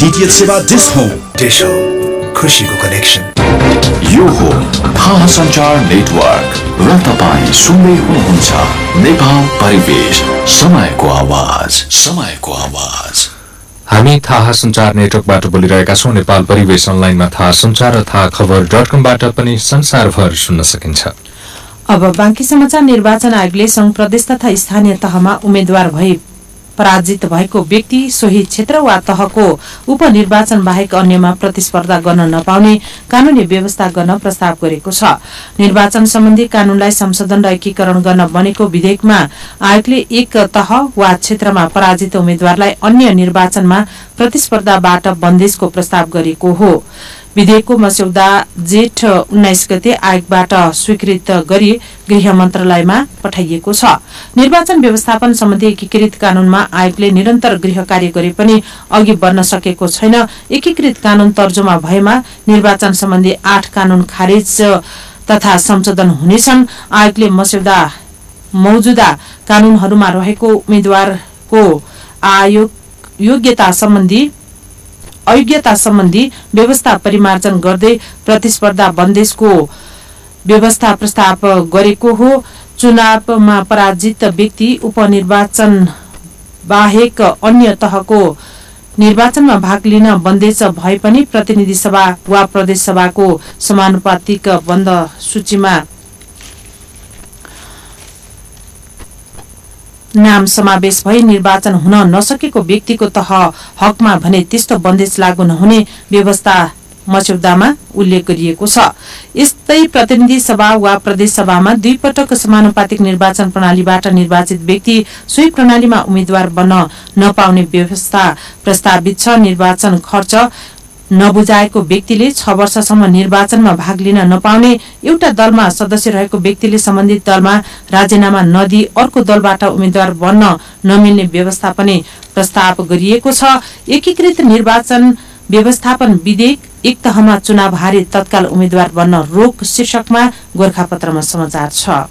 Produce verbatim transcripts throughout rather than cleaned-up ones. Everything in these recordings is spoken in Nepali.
डीटीएच सेवा डिश होम। डिश होम, खुशीको कनेक्सन। यो हो थाहा सञ्चार नेटवर्क र तपाईँ सुन्दै हुनुहुन्छ नेपाल परिवेश, समयको आवाज, समयको आवाज। हामी थाहा सञ्चार नेटवर्कबाट बोलिरहेका छौं। नेपाल परिवेश अनलाइनमा थाहा सञ्चार र थाहा खबर डट कमबाट पनि संसारभर सुन्न सकिन्छ। अब बाँकी समाचार। निर्वाचन आयोगले संघ प्रदेश तथा स्थानीय तहमा उम्मेद्वार भई पराजित भएको व्यक्ति सोही क्षेत्र वा तहको उपनिर्वाचन बाहेक अन्यमा प्रतिस्पर्धा गर्न नपाउने कानूनी व्यवस्था गर्न प्रस्ताव गरेको छ। निर्वाचन सम्बन्धी कानूनलाई संशोधन र एकीकरण गर्न बनेको विधेयकमा आयोगले एक तह वा क्षेत्रमा पराजित उम्मेद्वारलाई अन्य निर्वाचनमा प्रतिस्पर्धाबाट बन्देजको प्रस्ताव गरेको हो। विधेयकको मस्यौदा जेठ उन्नाइस गते आयोगबाट स्वीकृत गरी गृह मन्त्रालयमा पठाइएको छ। निर्वाचन व्यवस्थापन सम्बन्धी एकीकृत कानूनमा आयोगले निरन्तर गृह कार्य गरे पनि अघि बढ्न सकेको छैन। एकीकृत कानून तर्जुमा भएमा निर्वाचन सम्बन्धी आठ कानून खारेज तथा संशोधन हुनेछन्। आयोगले मस्यौदा मौजुदा कानूनहरूमा रहेको उम्मेद्वारको आयोग योग्यता सम्बन्धी अयोग्यता सम्बन्धी व्यवस्था परिमार्जन गर्दै प्रतिस्पर्धा बन्देजको व्यवस्था प्रस्ताव गरेको हो। चुनावमा पराजित व्यक्ति उपनिर्वाचन बाहेक अन्य तहको निर्वाचनमा भाग लिन बन्देज भए पनि प्रतिनिधि सभा वा प्रदेश सभाको समानुपातिक बन्द सूचीमा नाम समावेश भई निर्वाचन हुन नसकेको व्यक्तिको तह हकमा भने त्यस्तो बन्देज लागू नहुने व्यवस्था मस्यौदामा उल्लेख गरिएको छ। यस्तै प्रतिनिधि सभा वा प्रदेश सभामा दुई पटक समानुपातिक निर्वाचन प्रणालीबाट निर्वाचित व्यक्ति सोही प्रणालीमा उम्मेद्वार बन्न नपाउने व्यवस्था प्रस्तावित छ। निर्वाचन खर्च नबुझाएको व्यक्तिले छ वर्षसम्म निर्वाचनमा भाग लिन नपाउने, एउटा दलमा सदस्य रहेको व्यक्तिले सम्बन्धित दलमा राजीनामा नदिई अर्को दलबाट उम्मेद्वार बन्न नमिल्ने व्यवस्था पनि प्रस्ताव गरिएको छ। एकीकृत निर्वाचन व्यवस्थापन विधेयक एक तहमा चुनाव हारे तत्काल उम्मेद्वार बन्न रोक शीर्षकमा गोरखापत्रमा समाचार छ।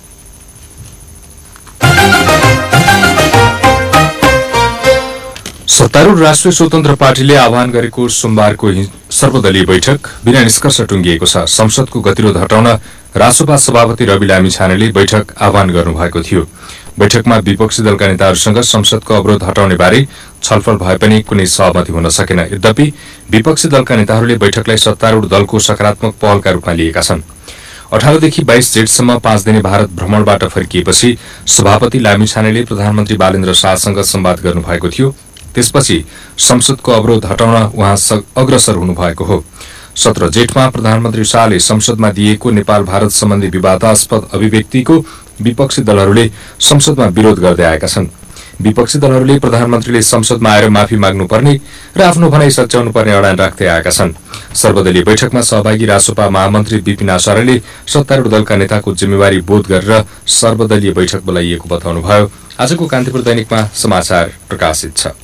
सत्तारूढ़ राष्ट्रिय स्वतन्त्र पार्टीले आह्वान गरेको सोमबारको सर्वदलीय बैठक बिना निष्कर्ष टुंगिएको छ। संसदको गतिरोध हटाउन रासोपा सभापति रवि लामिछानेले बैठक आह्वान गर्नुभएको थियो। बैठकमा विपक्षी दलका नेताहरूसँग संसदको अवरोध हटाउने बारे छलफल भए पनि कुनै सहमति हुन सकेन। यद्यपि विपक्षी दलका नेताहरूले बैठकलाई सत्तारूढ़ दलको सकारात्मक पहलका रूपमा लिएका छन्। अठारदेखि बाइस जेठसम्म पाँच दिने भारत भ्रमणबाट फर्किएपछि सभापति लामिछानेले प्रधानमन्त्री बालेन्द्र शाहसँग संवाद गर्नुभएको थियो। त्यसपछि संसदको अवरोध हटाउन उहाँ अग्रसर हुनुभएको हो। सत्र जेठमा प्रधानमन्त्री शाहले संसदमा दिएको नेपाल भारत सम्बन्धी विवादास्पद अभिव्यक्तिको विपक्षी दलहरूले संसदमा विरोध गर्दै आएका छन्। विपक्षी दलहरूले प्रधानमन्त्रीले संसदमा आएर माफी माग्नुपर्ने र आफ्नो भनाइ सच्याउनु पर्ने अडान राख्दै आएका छन्। सर्वदलीय बैठकमा सहभागी रासोपा महामन्त्री विपिन आचार्यले सत्तारूढ़ दलका नेताको जिम्मेवारी बोध गरेर सर्वदलीय बैठक बोलाइएको बताउनुभयो। आजको कान्तिपुर दैनिकमा समाचार प्रकाशित छ।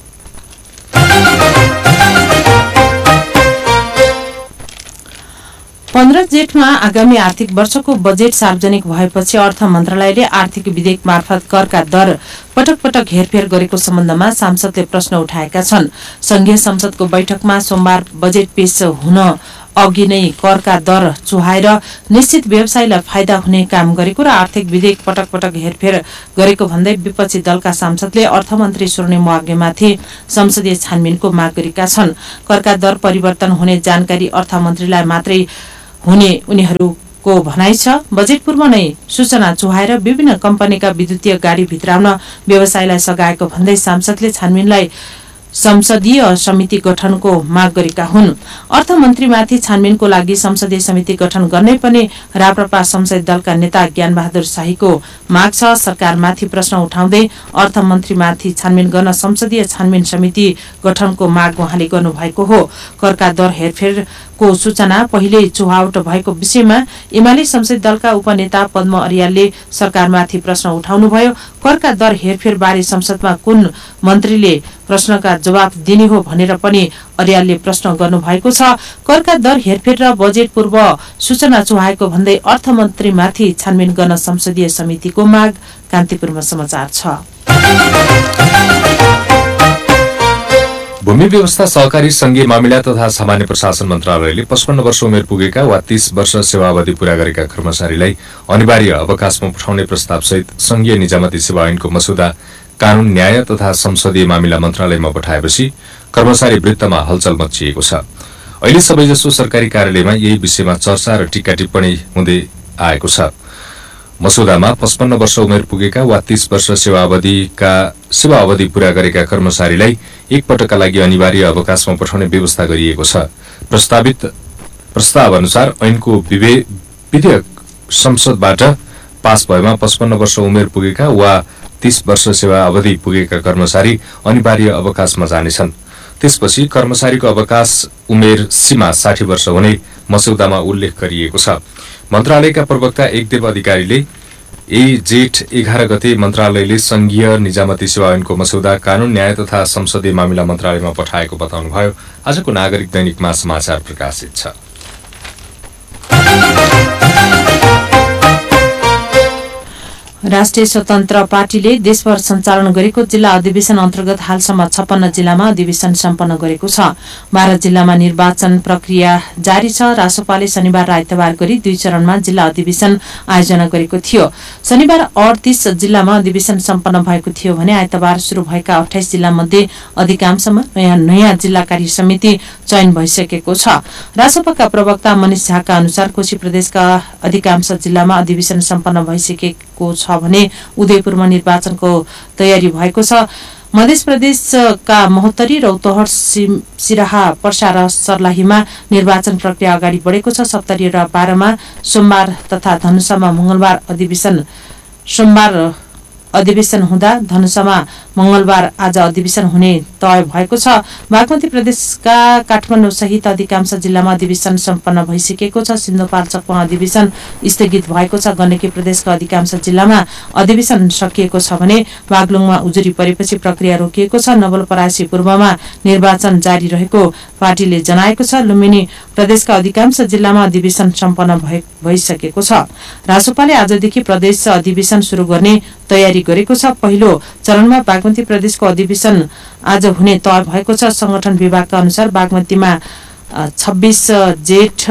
पन्ध्र जेठमा आगामी आर्थिक वर्षको बजेट सार्वजनिक भएपछि अर्थ मन्त्रालयले आर्थिक विधेयक मार्फत करका दर पटक पटक हेरफेर गरेको सम्बन्धमा सांसदले प्रश्न उठाएका छन्। संघीय संसदको बैठकमा सोमबार बजेट पेश हुन अघि नै करका दर चुहाएर निश्चित व्यवसायीलाई फाइदा हुने काम गरेको र आर्थिक विधेयक पटक पटक हेरफेर गरेको भन्दै विपक्षी दलका सांसदले अर्थमन्त्री स्वर्णिम वाग्लेमाथि संसदीय छानबिनको माग गरेका छन्। करका दर परिवर्तन हुने जानकारी अर्थमन्त्रीलाई मात्रै हुने उनीहरूको भनाइ छ। बजेट पूर्व नै सूचना चुहाएर विभिन्न कम्पनीका विद्युतीय गाडी भित्राउन व्यवसायीलाई सघाएको भन्दै सांसदले छानबिनलाई संसदीय समिति गठनको माग गरेका हुन्। अर्थमन्त्रीमाथि छानबिनको लागि संसदीय समिति गठन गर्ने पनि राप्रपा संसदीय दलका नेता ज्ञानबहादुर शाहीको माग छ। सरकारमाथि प्रश्न उठाउँदै अर्थमन्त्रीमाथि छानबिन गर्न संसदीय छानबिन समिति गठनको माग उहाँले गर्नुभएको हो। करका दर हेरफेरको सूचना पहिले चुहावट भएको विषयमा एमाले संसदीय दलका उपनेता पद्म अर्यालले सरकारमाथि प्रश्न उठाउनुभयो। करका दर हेरफेर बारे संसदमा कुन मन्त्रीले प्रश्नका जवाब दिने हो भनेर पनि अर्यालले प्रश्न गर्नुभएको छ। करका दर हेरफेर र बजेट पूर्व सूचना चुहाएको भन्दै अर्थमन्त्रीमाथि छानबिन गर्न संसदीय समितिको माग। कान्तिपुरमा समाचार छ। भूमि व्यवस्था सहकारी संघीय मामिला तथा सामान्य प्रशासन मन्त्रालयले पचपन्न वर्ष उमेर पुगेका वा तीस वर्ष सेवावधि पूरा गरेका कर्मचारीलाई अनिवार्य अवकाशमा पठाउने प्रस्तावसहित संघीय निजामती सेवा ऐनको मसौदा कानून न्याय तथा संसदीय मामिला मन्त्रालयमा पठाएपछि कर्मचारी वृत्तमा हलचल मचिएको छ। अहिले सबैजसो सरकारी कार्यालयमा यही विषयमा चर्चा र टीका टिप्पणी हुँदै आएको छ। मसौदामा पचपन्न वर्ष उमेर पुगेका वा तीस वर्ष सेवावधिका सेवा अवधि पूरा गरेका कर्मचारीलाई एक पटकका लागि अनिवार्य अवकाशमा पठाउने व्यवस्था गरिएको छ। प्रस्तावित प्रस्ताव अनुसार ऐनको विधेयक संसदबाट पास भएमा पचपन्न वर्ष उमेर पुगेका वा तीस वर्ष सेवा अवधि पुगेका कर्मचारी अनिवार्य अवकाशमा जानेछन्। त्यसपछि कर्मचारीको अवकाश उमेर सीमा साठी वर्ष हुने मसौदामा उल्लेख गरिएको छ। मन्त्रालयका प्रवक्ता एकदेव अधिकारीले ए जेठ एघार गते मन्त्रालयले संघीय निजामती सेवा ऐनको मसौदा कानून न्याय तथा संसदीय मामिला मन्त्रालयमा पठाएको बताउनुभयो। आजको नागरिक दैनिकमा समाचार प्रकाशित छ। राष्ट्रिय स्वतन्त्र पार्टीले देशभर सञ्चालन गरेको जिल्ला अधिवेशन अन्तर्गत हालसम्म छप्पन्न जिल्लामा अधिवेशन सम्पन्न गरेको छ। बाह्र जिल्लामा निर्वाचन प्रक्रिया जारी छ। रासोपाले शनिबार र आइतबार गरी दुई चरणमा जिल्ला अधिवेशन आयोजना गरेको थियो। शनिबार अडतीस जिल्लामा अधिवेशन सम्पन्न भएको थियो भने आइतबार शुरू भएका अठाइस जिल्ला मध्ये अधिकांशमा नयाँ जिल्ला कार्य समिति चयन भइसकेको छ। रासोपाका प्रवक्ता मनिष झाका अनुसार कोशी प्रदेशका अधिकांश जिल्लामा अधिवेशन सम्पन्न भइसकेको छ भने उदयपुरमा निर्वाचनको तयारी भएको छ। मध्य प्रदेशका महोत्तरी रौतहट सिराहा पर्सा र सर्लाहीमा निर्वाचन प्रक्रिया अगाडि बढेको छ। सप्तरी र बाह्रमा सोमबार तथा धनुषामा मंगलबार अधिवेशन सोमबार अधिवेशन हुँदा धनुषामा मंगलबार आज अधिवेशन हुने तय भएको छ। बागमती प्रदेशका काठमाडौँ सहित अधिकांश जिल्लामा अधिवेशन सम्पन्न भइसकेको छ। सिन्धुपाल्चोकमा अधिवेशन स्थगित भएको छ। गण्डकी प्रदेशका अधिकांश जिल्लामा अधिवेशन सकिएको छ भने बागलुङमा उजुरी परेपछि प्रक्रिया रोकिएको छ। नवलपरासी पूर्वमा निर्वाचन जारी रहेको पार्टीले जनाएको छ। लुम्बिनी प्रदेशका अधिकांश जिल्लामा अधिवेशन सम्पन्न भइसकेको छ। रासोपाले आजदेखि प्रदेश अधिवेशन शुरू गर्ने तयारी गरेको छ। पहिलो चरणमा बागमती प्रदेशको अधिवेशन आज हुने तय भएको छ। संगठन विभागका अनुसार बागमतीमा छब्बीस जेठ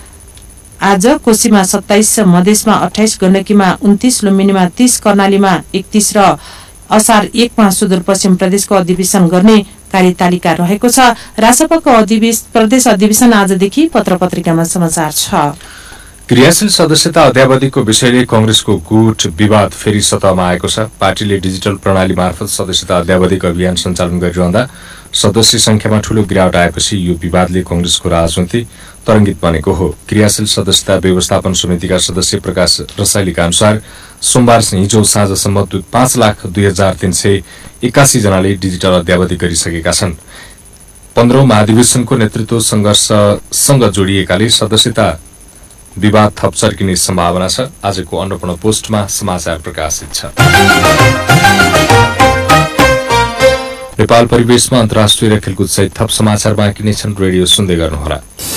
आज, कोशीमा सत्ताइस, मधेसमा अठाइस, गण्डकीमा उन्तीस, लुम्बिनीमा तीस, कर्णालीमा एकतीस र असार एकमा सुदूरपश्चिम प्रदेशको अधिवेशन गर्ने कार्यतालिका रहेको छ। रासपाको प्रदेश अधिवेशन आजदेखि पत्र पत्रिकामा समाचार छ। क्रियाशील सदस्यता अध्यावधिको विषयले कंग्रेसको गुट विवाद फेरि सतहमा आएको छ। पार्टीले डिजिटल प्रणाली मार्फत सदस्यता अध्यावधिक अभियान सञ्चालन गरिरहँदा सदस्य संख्यामा ठूलो गिरावट आएपछि यो विवादले कंग्रेसको राजनीति तरंगित बनेको हो। क्रियाशील सदस्यता व्यवस्थापन समितिका सदस्य प्रकाश रसाइलीका अनुसार सोमबार हिजो साँझसम्म पाँच लाख दुई हजार तीन सय एकासी जनाले डिजिटल अध्यावधि गरिसकेका छन्। पन्ध्रौं महाधिवेशनको नेतृत्व संघर्षसँग जोडिएकाले सदस्यता विवाद थप चर्किने सम्भावना छ। आजको अन्नपूर्ण पोस्टमा समाचार प्रकाशित छ। नेपाल परिवेशमा अन्तर्राष्ट्रिय र खेलकुद सहित थप समाचार बाँकी नै छन्। रेडियो सुन्दै गर्नुहोला।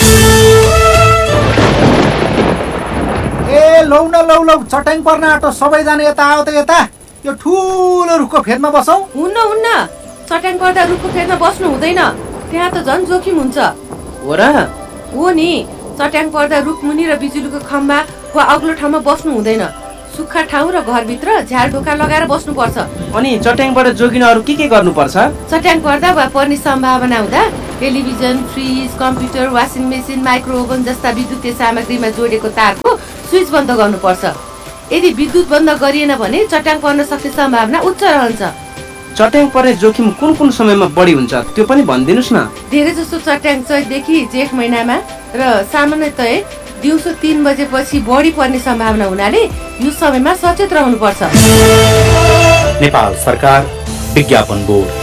ए लौ न लौ लौ चट्याङ पर्न आँटो, सबैजना यता आऊ त यता। यो ठुलो रुखको फेदमा बसौँ। हुन्न हुन्न, चट्याङ पर्दा रुखको फेदमा बस्नु हुँदैन, त्यहाँ त झन् जोखिम हुन्छ। हो र? हो नि, चट्याङ पर्दा रुखमुनि र बिजुलीको खम्बा वा अग्लो ठाउँमा बस्नु हुँदैन। सुक्खा ठाउँ र घरभित्र झारढोका लगाएर बस्नुपर्छ। अनि चट्याङबाट जोगिन अरू के के गर्नुपर्छ? चट्याङ पर्दा वा पर्ने सम्भावना हुँदा television, fridge, computer, washing machine, micro oven जस्ता विद्युतीय सामग्रीमा जोडेको तारको स्विच बन्द गर्नुपर्छ। यदि विद्युत बन्द गरिएन भने चट्याङ पर्न सक्ने सम्भावना उच्च रहन्छ। चट्याङ पर्ने जोखिम कुन कुन समयमा बढी हुन्छ त्यो पनि भनिदिनुस् न। धेरै जसो चट्याङ चैतदेखि जेठ महिनामा र सामान्यतया दिउँसो तीन बजेपछि बढी पर्ने सम्भावना हुनाले यो समयमा सचेत रहनुपर्छ। नेपाल सरकार विज्ञापन बोर्ड।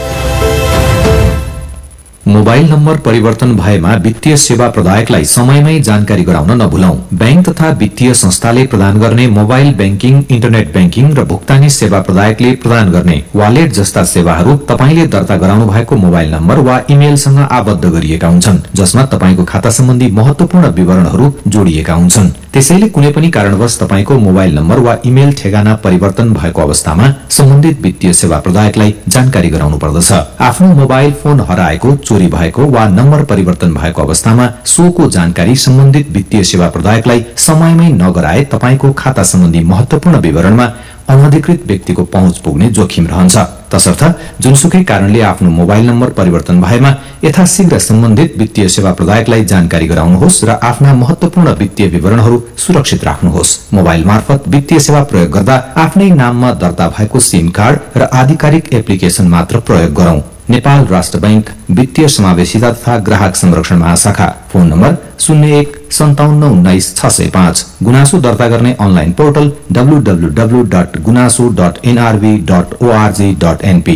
मोबाइल नम्बर परिवर्तन भएमा वित्तीय सेवा प्रदायकलाई समयमै जानकारी गराउन नभुलौं। बैंक तथा वित्तीय संस्थाले प्रदान गर्ने मोबाइल बैंकिङ, इन्टरनेट बैंकिङ र भुक्तानी सेवा प्रदायकले प्रदान गर्ने वालेट जस्ता सेवाहरू तपाईले दर्ता गराउनु भएको मोबाइल नम्बर वा इमेलसँग आबद्ध गरिएका हुन्छन्, जसमा तपाईको खाता सम्बन्धी महत्वपूर्ण विवरणहरू जोडिएका हुन्छन्। त्यसैले कुनै पनि कारणवश तपाईको मोबाइल नम्बर वा इमेल ठेगाना परिवर्तन भएको अवस्थामा सम्बन्धित वित्तीय सेवा प्रदायकलाई जानकारी गराउनु पर्दछ। आफ्नो मोबाइल फोन हराएको, चोरी भएको वा नम्बर परिवर्तन भएको अवस्थामा सोको जानकारी सम्बन्धित वित्तीय सेवा प्रदायकलाई समयमै नगराए तपाईको खाता सम्बन्धी महत्वपूर्ण विवरणमा अनधिकृत व्यक्तिको पहुँच पुग्ने जोखिम रहन्छ। तसर्थ जुनसुकै कारणले आफ्नो मोबाइल नम्बर परिवर्तन भएमा यथाशीघ्र सम्बन्धित वित्तीय सेवा प्रदायकलाई जानकारी गराउनुहोस् र आफ्ना महत्वपूर्ण वित्तीय विवरणहरू सुरक्षित राख्नुहोस्। मोबाइल मार्फत वित्तीय सेवा प्रयोग गर्दा आफ्नै नाममा दर्ता भएको सिम कार्ड र आधिकारिक एप्लिकेशन मात्र प्रयोग गरौं। नेपाल राष्ट्र बैंक वित्तीय समावेशिता तथा ग्राहक संरक्षण महाशाखा फोन नम्बर शून्य एक सन्ताउन्न उन्नाइस छ सय पाँच। गुनासो दर्ता गर्ने online portal W W W dot गुनासो dot NRB dot ORG dot NP.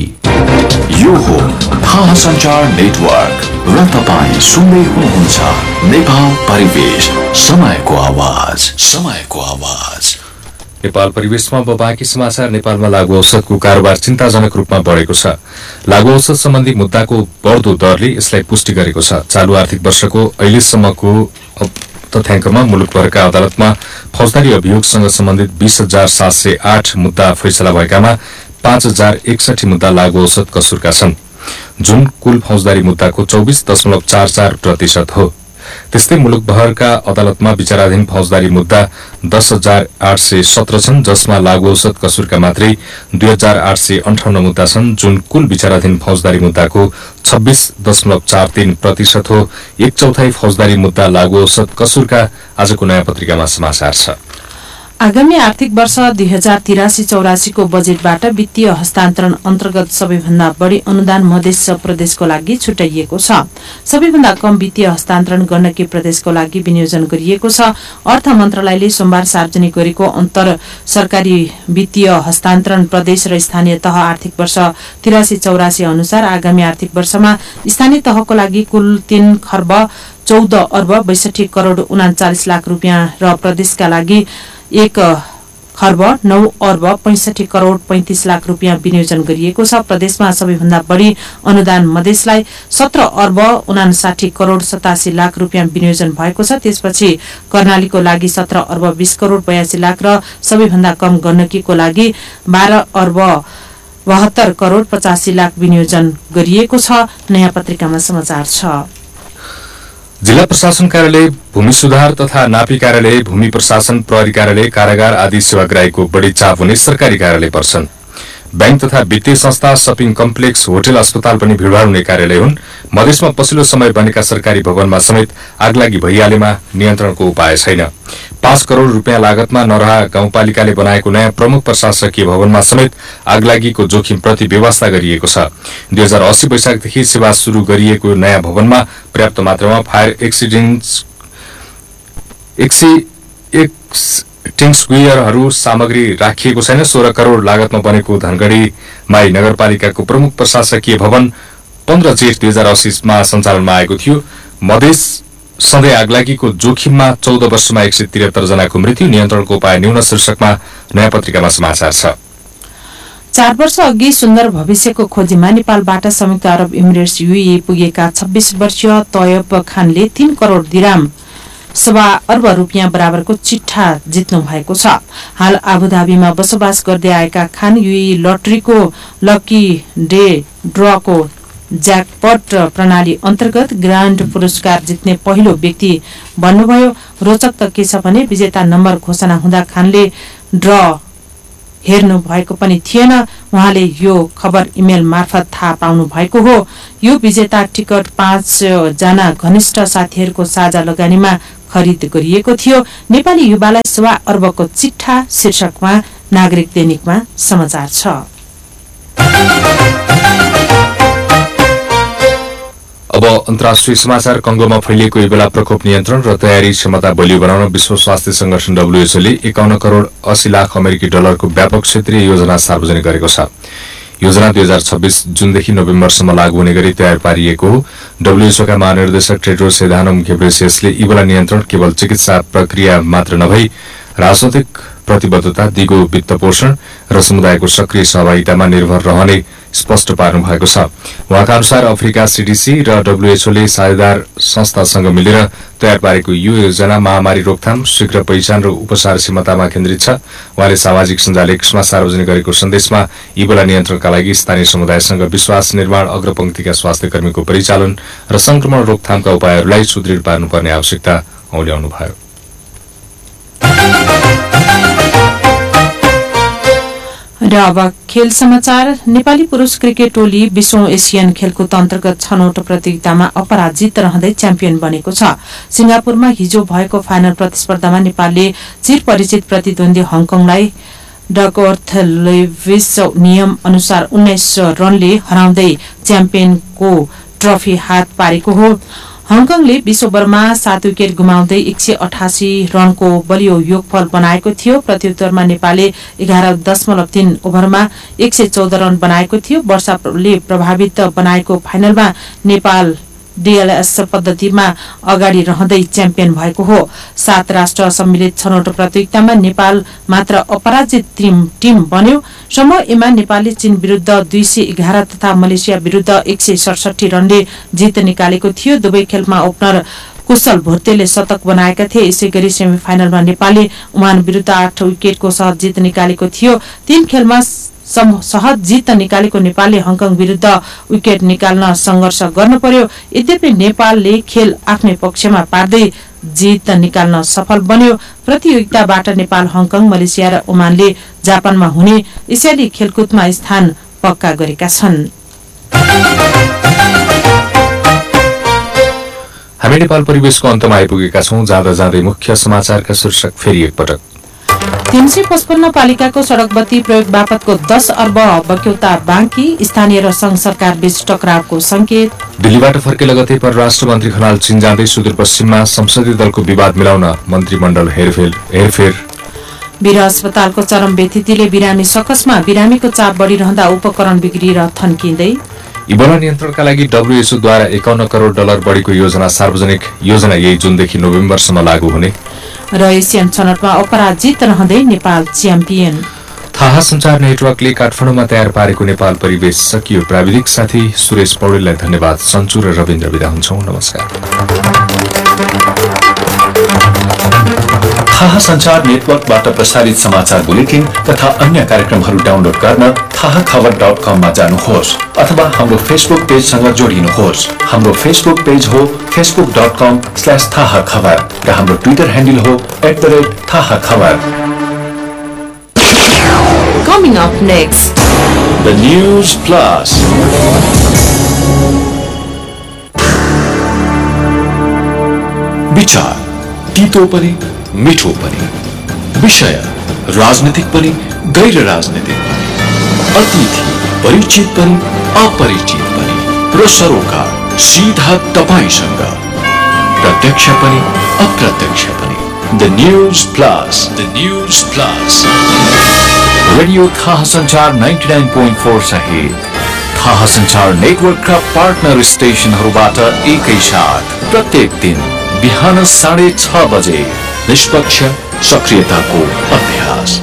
यो हो महासञ्चार नेटवर्क र तपाईँ सुन्दै हुनुहुन्छ नेपाल परिवेश, समयको आवाज, समयको आवाज। नेपाल परिवेशमा अब बाँकी समाचार। नेपालमा लागू औषधको कारोबार चिन्ताजनक रूपमा बढेको छ। लागू औषध सम्बन्धी मुद्दाको बढ्दो दरले यसलाई पुष्टि गरेको छ। चालू आर्थिक वर्षको अहिलेसम्मको तथ्याङ्कमा मुलुकभरका अदालतमा फौजदारी अभियोगसँग सम्बन्धित बीस हजार सात सय आठ मुद्दा फैसला भएकामा पाँच हजार एकसठी मुद्दा लागू औषध कसुरका छन्, जुन कुल फौजदारी मुद्दाको चौबिस दशमलव चार चार प्रतिशत हो। त्यस्तै मुलुकभरका अदालतमा विचाराधीन फौजदारी मुद्दा दस हजार आठ सय सत्र छन्, जसमा लागू औषध कसुरका मात्रै दुई हजार आठ सय अन्ठाउन्न मुद्दा छन्, जुन कुल विचाराधीन फौजदारी मुद्दाको छब्बीस दशमलव चार तीन प्रतिशत हो। एक चौथाई फौजदारी मुद्दा लागू औषध कसुरका। आजको नयाँ पत्रिकामा समाचार छ। आगामी आर्थिक वर्ष दुई हजार तिरासी चौरासीको बजेटबाट वित्तीय हस्तान्तरण अन्तर्गत सबैभन्दा बढ़ी अनुदान मध्य प्रदेशको लागि छुट्याइएको छ। सबैभन्दा कम वित्तीय हस्तान्तरण गण्डकी प्रदेशको लागि विनियोजन गरिएको छ। अर्थ मन्त्रालयले सोमबार सार्वजनिक गरेको अन्तर सरकारी वित्तीय हस्तान्तरण प्रदेश र स्थानीय तह आर्थिक वर्ष तिरासी चौरासी अनुसार आगामी आर्थिक वर्षमा स्थानीय तहको लागि कुल तीन खर्ब चौध अर्ब बैसठी करोड़ उनाचालिस लाख रुपियाँ र प्रदेशका लागि एक खर्ब नौ अर्ब पैंसठी करोड़ पैंतिस लाख रुपियाँ विनियोजन गरिएको छ। प्रदेशमा सबैभन्दा बढ़ी अनुदान मधेसलाई सत्र अर्ब उनासाठी करोड़ सतासी लाख रुपियाँ विनियोजन भएको छ। त्यसपछि कर्णालीको लागि सत्र अर्ब बीस करोड़ बयासी लाख र सबैभन्दा कम गण्डकीको लागि बाह्र अर्ब बहत्तर करोड़ पचासी लाख विनियोजन गरिएको छ। नयाँ पत्रिकामा समाचार छ। जिल्ला प्रशासन कार्यालय, भूमि सुधार तथा नापी कार्यालय, भूमि प्रशासन, प्रहरी कार्यालय, कारागार आदि सेवाग्राहीको बढ़ी चाप हुने सरकारी कार्यालय पर्छन्। बैंक तथा वित्तीय संस्था, शपिङ कम्प्लेक्स, होटल, अस्पताल पनि भीड़भाड़ हुने कार्यालय हुन्। मधेसमा पछिल्लो समय बनेका सरकारी भवनमा समेत आगलागी भइहालेमा नियन्त्रणको उपाय छैन। पाँच करोड़ रुपियाँ लागतमा नरहा गाउँपालिकाले बनाएको नयाँ प्रमुख प्रशासकीय भवनमा समेत आगलागीको जोखिम प्रति व्यवस्था गरिएको छ। दुई हजार अस्सी वैशाखदेखि सेवा शुरू गरिएको नयाँ भवनमा पर्याप्त मात्रामा फायर एक्सटिङ्ग्वियरहरू सामग्री राखिएको छैन। सोह्र करोड़ लागतमा बनेको धनगढ़ी माई नगरपालिकाको प्रमुख प्रशासकीय भवन पन्ध्र जेठ दुई हजार अस्सीमा सञ्चालनमा आएको थियो। मधेस सधैँ आगलागीको जोखिममा चौध वर्षमा एक सय त्रिहत्तर जनाको मृत्यु, नियन्त्रणको उपाय न्यून शीर्षकमा नयाँ पत्रिकामा समाचार छ। चार वर्ष अघि सुन्दर भविष्यको खोजीमा नेपालबाट संयुक्त अरब इमिरेट्स यूएई पुगेका छब्बीस वर्षीय तयब खानले तीन करोड़ दिराम सवा अर्ब रुपियाँ बराबरको चिट्ठा जित्नु भएको छ। हाल आबुधाबीमा बसोबास गर्दै आएका खान यूएई लटरीको लकी डे ड्रको ज्याकपट प्रणाली अन्तर्गत ग्रान्ड पुरस्कार जित्ने पहिलो व्यक्ति बन्नुभयो। रोचक त के छ भने विजेता नम्बर घोषणा हुँदा खानले ड्र हेर्नु भएको पनि थिएन। उहाँले यो खबर इमेल मार्फत थाहा पाउनु भएको हो। यो विजेता टिकट पाँच जना घनिष्ठ साथीहरूको साझा लगानीमा खरिद गरिएको थियो। नेपाली युवालाई सवा अर्बको चिट्ठा शीर्षकमा नागरिक दैनिकमा समाचार छ। अब अन्तर्राष्ट्रिय समाचार। कंगोमा फैलिएको इबोला प्रकोप नियन्त्रण र तयारी क्षमता बलियो बनाउन विश्व स्वास्थ्य संगठन डब्ल्यूएचओले एकाउन्न करोड़ अस्सी लाख अमेरिकी डलरको व्यापक क्षेत्रीय योजना सार्वजनिक गरेको छ। योजना दुई हजार छब्बीस जुनदेखि नोभेम्बरसम्म लागू हुने गरी तयार पारिएको हो। डब्ल्यूएचओका महानिर्देशक टेड्रोस एधानोम घेब्रेयेससले इबोला नियन्त्रण केवल चिकित्सा प्रक्रिया मात्र नभई राजनैतिक प्रतिबद्धता, दिगो वित्त पोषण र समुदायको सक्रिय सहभागितामा निर्भर रहने स्पष्ट पार्नु भएको छ। उहाँका अनुसार अफ्रिका सीडीसी र डब्ल्यूएचओले साझेदार संस्थासँग मिलेर तयार पारेको यो योजना महामारी रोकथाम, शीघ्र पहिचान र उपचार क्षमतामा केन्द्रित छ। उहाँले सामाजिक सञ्जाल एक्समा सार्वजनिक गरेको सन्देशमा इबोला नियन्त्रणका लागि स्थानीय समुदायसँग विश्वास निर्माण, अग्रपंक्तिका स्वास्थ्य कर्मीको परिचालन र संक्रमण रोकथामका उपायहरूलाई सुदृढ पार्नुपर्ने आवश्यकता औल्याउनुभयो। र अब खेल समाचार। नेपाली पुरूष क्रिकेट टोली विश्व एसियन खेलकुद अन्तर्गत छनौट प्रतियोगितामा अपराजित रहँदै च्याम्पियन बनेको छ। सिंगापुरमा हिजो भएको फाइनल प्रतिस्पर्धामा नेपालले चिरपरिचित प्रतिद्वन्दी हङकङलाई डकवर्थ लेभिस नियम अनुसार उन्नाइस रनले हराउँदै च्याम्पियनको ट्रफी हात पारेको हो। हङकङले विश्व ओभरमा सात विकेट गुमाउँदै एक सय अठासी रनको बलियो योगफल बनाएको थियो। प्रत्युत्तरमा नेपालले एघार दशमलव तीन ओभरमा एक सय चौध रन बनाएको थियो। वर्षाले प्रभावित बनाएको फाइनलमा नेपाल डीएलएस पद्धतिमा अगाडि रहँदै च्याम्पियन भएको हो। सात राष्ट्र सम्मिलित छनौट प्रतियोगितामा नेपाल मात्र अपराजित टिम बन्यो। समूह एमा नेपालले चीन विरूद्ध दुई सय एघार तथा मलेसिया विरूद्ध एक सय सडसठी रनले जित निकालेको थियो। दुवै खेलमा ओपनर कुशल भुर्तेले शतक बनाएका थिए। यसै गरी सेमी फाइनलमा नेपालले ओमान विरूद्ध आठ विकेटको सहज जित निकालेको थियो। तीन खेलमा सहज जित निकालेको नेपालले हङकङ विरूद्ध विकेट निकाल्न संघर्ष गर्नु पर्यो। यद्यपि नेपालले खेल आफ्नै पक्षमा पार्दै जित निकाल्न सफल बन्यो। प्रतियोगिताबाट नेपाल, हङकङ, मलेसिया र ओमानले जापानमा हुने एसियाली खेलकुदमा स्थान पक्का गरेका छन्। हामी नेपाल परिवेशको अन्तमा आइपुगेका छौं। जाँदा जाँदै मुख्य समाचारका शीर्षक फेरि एकपटक। तीन सय पचपन्न पालिकाको सड़क बत्ती प्रयोग बापतको दस अर्ब बक्यौता बाँकी, स्थानीय र संघ सरकार बीच टकरावको संकेत। दिल्लीबाट फर्के लगतै परराष्ट्र मन्त्री खनाल चीन जाँदै सुदूरपश्चिममा संसदीय दलको विवाद मिलाउन मन्त्रीमण्डल हेरफेर। वीर अस्पतालको चरम व्यथितिले बिरामी सकसमा, बिरामीको चाप बढ़िरहँदा उपकरण बिग्रिएर थन्किँदै। इबोला नियन्त्रणका लागि डब्ल्यूएचओद्वारा एकाउन्न करोड़ डलर बढीको योजना सार्वजनिक योजना यही जुनदेखि नोभेम्बरसम्म लागू हुने। र एसियन छनौटमा अपराजित रहँदै नेपाल च्याम्पियन। थाहा सञ्चार नेटवर्कले काठमाडौँमा तयार पारेको नेपाल परिवेश सकियो। प्राविधिक साथी सुरेश पौडेललाई धन्यवाद। सन्चु र रविन्द्र विदा हुन्छौं। नमस्कार। थाहा सञ्चार नेटवर्कबाट प्रसारित समाचार बुलेटिन तथा अन्य कार्यक्रमहरू डाउनलोड गर्न थाहा खबर डट कममा जानुहोस् अथवा हाम्रो फेसबुक पेजसँग जोडिनुहोस्। हाम्रो फेसबुक पेज हो फेसबुक डट कम स्ल्यास थाहा खबर र हाम्रो ट्विटर ह्यान्डल हो एट द रेट थाहा खबर। Coming up next, The News Plus. विचार तीतो पनि मिठो पनि, विषय राजनीतिक पनि गैर राजनीतिक पनि, अतिथि परिचित पनि अपरिचित पनि र सरोकार सीधा तपाईसँग, प्रत्यक्ष पनि अप्रत्यक्ष पनि। The news plus, the news plus radio थाहा सञ्चार नाइन्टी नाइन पोइन्ट फोर सहित थाहा सञ्चार नेटवर्कका पार्टनर स्टेशनहरूबाट एकैसाथ प्रत्येक दिन बिहान साढे छ बजे निष्पक्ष सक्रियताको अभ्यास।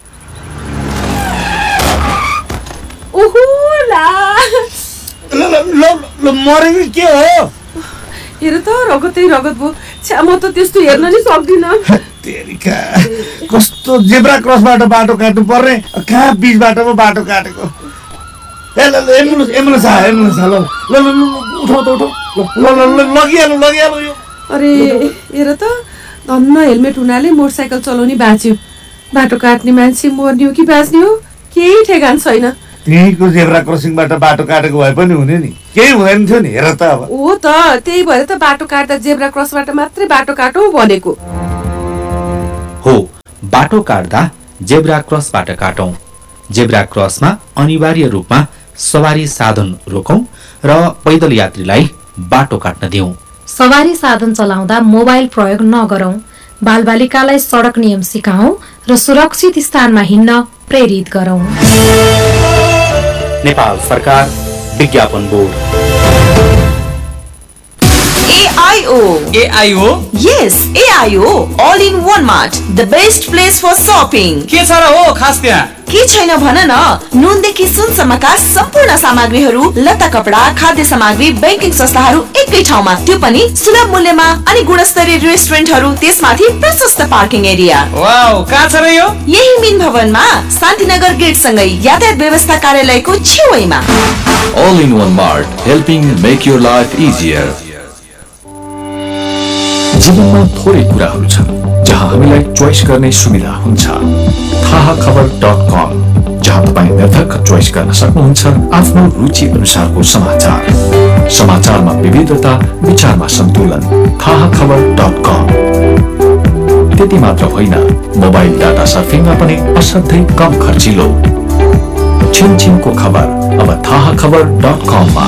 मरेको के हो? हेर त रगतै रगत भयो। छ्या म त त्यस्तो हेर्न नि सक्दिन। तेरिका कस्तो जेब्रा क्रसबाट बाटो काट्नु पर्ने, कहाँ बीचबाट पो बाटो काटेको। ए ल एम्बुलेन्स एम्बुलेन्स आ एम्बुलेन्स आ ल ल ल उठो त उठो ल ल ल लगिहाल्नु लगिहाल्नु यो। अरे हेर त धन्न हेलमेट हुनाले मोटरसाइकल चलाउने बाँच्यो। बाटो काट्ने मान्छे मर्ने हो कि बाँच्ने हो केही ठेगान छैन। त्यहीँको जेब्रा क्रसिङबाट बाटो काटेको भए पनि हुने नि, केही हुँदैन थियो नि। हेर त अब हो त त्यही भएर त बाटो काट्दा जेब्रा क्रसबाट मात्रै बाटो काटौँ भनेको हो। बाटो काट्दा जेब्रा क्रसबाट काटौं। जेब्रा क्रसमा अनिवार्य रूपमा सवारी साधन रोकौं र पैदल यात्रीलाई बाटो काट्न दिउँ। सवारी साधन चलाउँदा मोबाइल प्रयोग नगरौं। बालबालिकालाई सडक नियम सिकाऊं र सुरक्षित स्थानमा हिँड्न प्रेरित गरौं। नेपाल सरकार विज्ञापन board. I O. A I O? Yes, A I O. All in one mart. The best place for shopping. के छ र हो खास त्यहाँ? के छैन भन न, नुनदेखि सुनसम्मका सम्पूर्ण सामग्रीहरू, लत्ता कपडा, खाद्य सामग्री, बैंकिङ संस्थाहरू एकै ठाउँमा, त्यो पनि सुलभ मूल्यमा अनि गुणस्तरीय रेस्टुरेन्टहरू, त्यसमाथि प्रशस्त पार्किङ एरिया। वाउ, कहाँ छ र यो? यही मिन भवनमा शान्तिनगर गेट सँगै यातायात व्यवस्था कार्यालयको छेउमा। All in one mart, helping make your life easier. जीवनमा थोरै कुराहरू छन् जहाँ हामीलाई चोइस गर्ने सुविधा हुन्छ। थाहा खबर डट कम, जहाँ तपाईँ निर्धक्क चोइस गर्न सक्नुहुन्छ आफ्नो रुचि अनुसारको समाचार। समाचारमा विविधता, विचारमा सन्तुलन। थाहा खबर डट कम। त्यति मात्र होइन, मोबाइल डाटा सर्फिङमा पनि असाध्यै कम खर्चिलो। छिनछिनको खबर अब थाहा खबर डट कममा।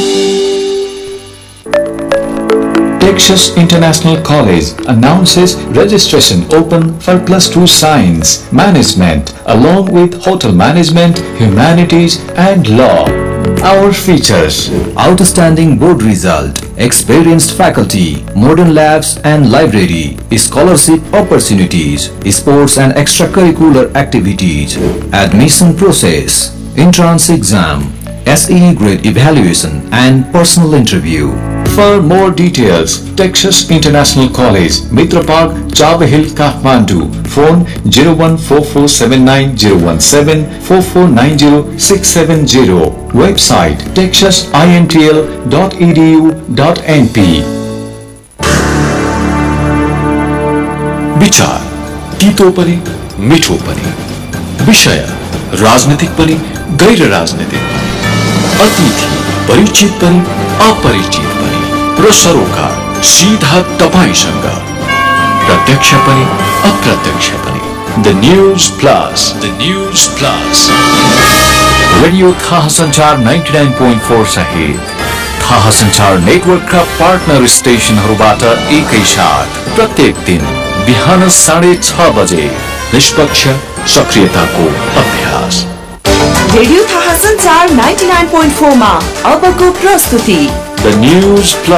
Texas International College announces registration open for plus two science, management, along with hotel management, humanities, and law. Our features: outstanding board result, experienced faculty, modern labs and library, scholarship opportunities, sports and extracurricular activities, admission process, entrance exam, S E E grade evaluation, and personal interview. For more details, Texas International College, Mitra Park, Chava Hill, Kathmandu. Phone zero one four four seven nine zero one seven four four nine zero six seven zero. Website texas intl dot e d u dot n p. विचार तीतो पनि मिठो पनि, विषय राजनीतिक पनि गैर राजनीतिक पनि, अतिथि परिचित पनि अपरिचित पनि र सरोकार सीधा तपाईसँग, प्रत्यक्ष पनि अप्रत्यक्ष पनि। The news plus, the news plus. Radio थाहा संचार नाइन्टी नाइन पोइन्ट फोर सहित थाहा संचार नेटवर्कका पार्टनर स्टेशनहरूबाट एकैसाथ प्रत्येक दिन बिहान साढे छ बजे निष्पक्ष सक्रियताको अभ्यास। रेडियो थाहा संचार नाइन्टी नाइन पोइन्ट फोर मा अबको प्रस्तुति द न्यूज प्लस।